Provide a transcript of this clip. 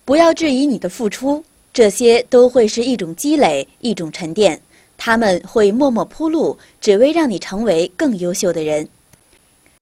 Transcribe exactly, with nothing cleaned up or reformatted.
不要质疑你的付出，这些都会是一种积累，一种沉淀，他们会默默铺路，只为让你成为更优秀的人。